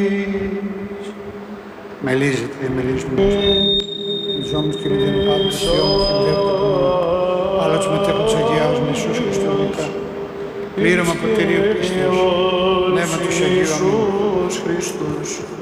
Μελίζεται, διαμελίζουμε. Μιζόμαστε και μηδέν πάντες, ιόμαστε και μηδέν το κόμμα. Αλλά τους μετέχουν τους Αγιάζουν Ιησούς Χριστοδικά. Πλήρωμα προτηρίου πίστεως, νέμα τους Αγίου Αμήν.